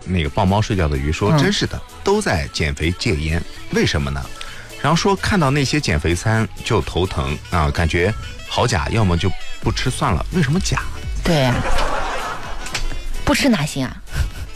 那个抱猫睡觉的鱼说，真是的，都在减肥戒烟，为什么呢？然后说看到那些减肥餐就头疼啊，感觉好假，要么就不吃算了，为什么假？ 对呀、不吃哪行啊？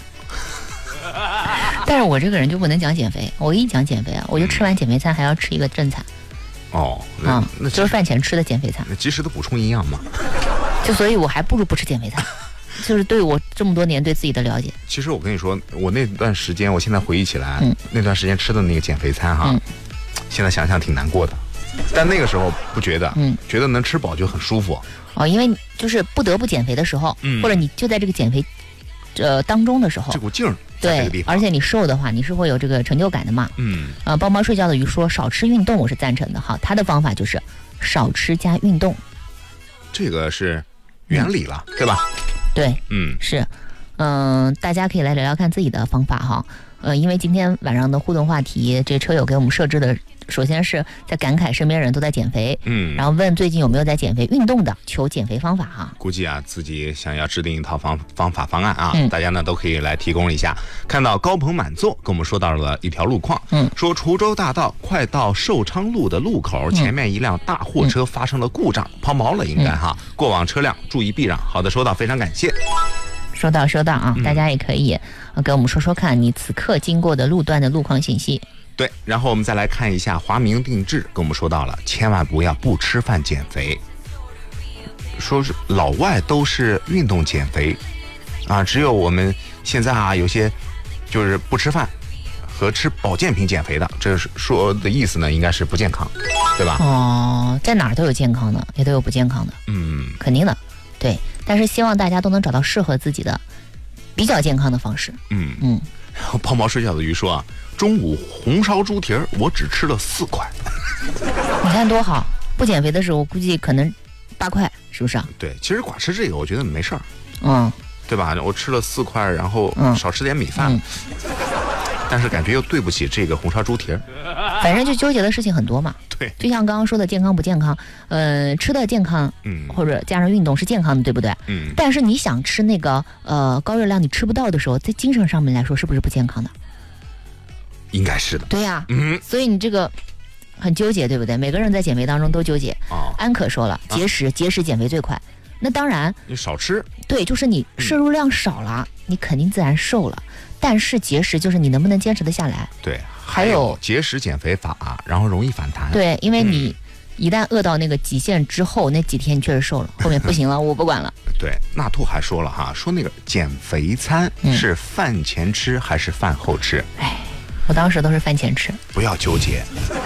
但是我这个人就不能讲减肥，我一讲减肥啊，我就吃完减肥餐还要吃一个正餐。 哦，那就是饭前吃的减肥餐， 那及时的补充营养嘛。 就所以我还不如不吃减肥餐。就是对我这么多年对自己的了解。 其实我跟你说，我那段时间，我现在回忆起来，那段时间吃的那个减肥餐哈，现在想想挺难过的，但那个时候不觉得，觉得能吃饱就很舒服。 哦，因为就是不得不减肥的时候，或者你就在这个减肥当中的时候， 这股劲儿在这个地方，而且你瘦的话，你是会有这个成就感的嘛。抱猫睡觉的鱼说少吃运动，我是赞成的哈。他的方法就是少吃加运动， 这个是原理了，对吧？ 对，是，大家可以来聊聊看自己的方法哈。因为今天晚上的互动话题，这车友给我们设置的，首先是在感慨身边人都在减肥，然后问最近有没有在减肥运动的，求减肥方法哈。 估计啊，自己想要制定一套方案啊，大家呢都可以来提供一下。看到高朋满座跟我们说到了一条路况，说滁州大道快到寿昌路的路口，前面一辆大货车发生了故障，抛锚了应该哈，过往车辆注意避让。好的，收到，非常感谢。 收到啊，大家也可以跟我们说说看你此刻经过的路段的路况信息。 对，然后我们再来看一下华明定制跟我们说到了，千万不要不吃饭减肥，说是老外都是运动减肥啊，只有我们现在啊有些就是不吃饭和吃保健品减肥的，这是说的意思呢，应该是不健康，对吧？ 哦，在哪儿都有健康的，也都有不健康的，肯定的，对。但是希望大家都能找到适合自己的比较健康的方式。 抛锚睡觉的鱼说啊，中午红烧猪蹄儿我只吃了4块， 你看多好！不减肥的时候，我估计可能8块，是不是啊？ 对，其实光吃这个我觉得没事儿，对吧？我吃了4块，然后少吃点米饭，但是感觉又对不起这个红烧猪蹄儿。 反正就纠结的事情很多嘛。 对， 就像刚刚说的健康不健康，吃的健康，或者加上运动是健康的，对不对？但是你想吃那个高热量你吃不到的时候，在精神上面来说是不是不健康的？ 应该是的。 对呀，所以你这个很纠结，对不对？每个人在减肥当中都纠结。安可说了，节食减肥最快。那当然， 你少吃。 对，就是你摄入量少了，你肯定自然瘦了。但是节食就是你能不能坚持得下来。 对，还有节食减肥法，然后容易反弹。 对，因为你一旦饿到那个极限之后，那几天你确实瘦了，后面不行了，我不管了。 对，纳兔还说了哈，说那个减肥餐是饭前吃还是饭后吃？ 我当时都是饭前吃。 不要纠结。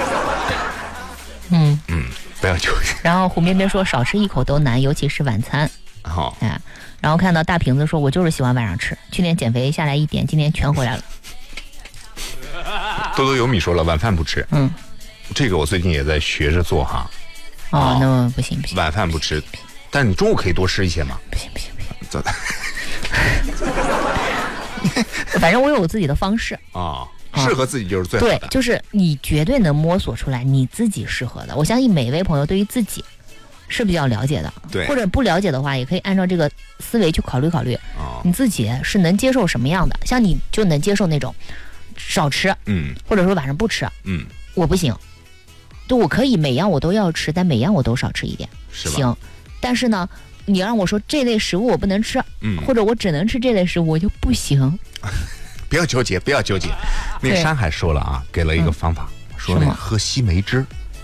不要纠结。 然后胡边边说少吃一口都难，尤其是晚餐。然后看到大瓶子说，我就是喜欢晚上吃，去年减肥下来1点，今年全回来了。 多多有米说了，晚饭不吃。这个我最近也在学着做哈。 那么不行， 晚饭不吃，但你中午可以多吃一些嘛。 不行。走的。反正我有我自己的方式适合自己就是最好的。 对，就是你绝对能摸索出来你自己适合的。我相信每一位朋友对于自己是比较了解的， 对， 或者不了解的话，也可以按照这个思维去考虑，你自己是能接受什么样的。像你就能接受那种少吃，或者说晚上不吃，我不行，就我可以每样我都要吃，但每样我都少吃一点，行。但是呢，你让我说这类食物我不能吃，或者我只能吃这类食物，我就不行。 不要纠结。那个山海说了啊，给了一个方法，说那个喝西梅汁。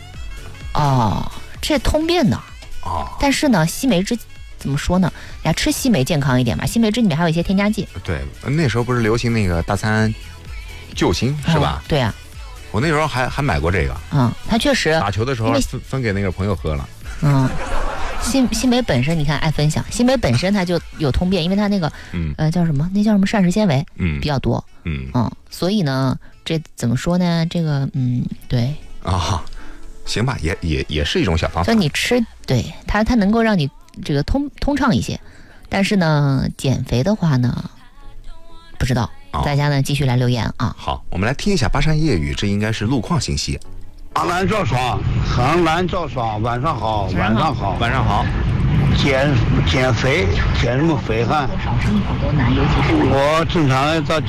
这通便的。但是呢，西梅汁怎么说呢？吃西梅健康一点嘛，西梅汁里面还有一些添加剂。 对，那时候不是流行那个大餐救星是吧？ 对啊， 我那时候还买过这个。 它确实打球的时候分给那个朋友喝了。 西梅本身你看爱分享，西梅本身它就有通便，因为它那个叫什么？那叫什么膳食纤维比较多。所以呢，这怎么说呢？这个对行吧，也是一种小方法。 就你吃，对它能够让你这个通畅一些，但是呢，减肥的话呢，不知道，大家呢继续来留言啊。 好，我们来听一下巴山夜雨，这应该是路况信息。 长蓝赵爽，恒蓝赵爽，晚上好，晚上好， 晚上好。 减肥，减什么肥汉？ 少吃一口都难，尤其是我正常的到